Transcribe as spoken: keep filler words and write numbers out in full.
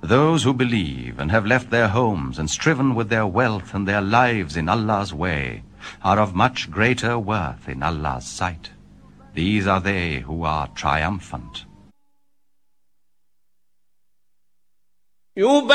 Those who believe and have left their homes and striven with their wealth and their lives in Allah's way are of much greater worth in Allah's sight. These are they who are triumphant.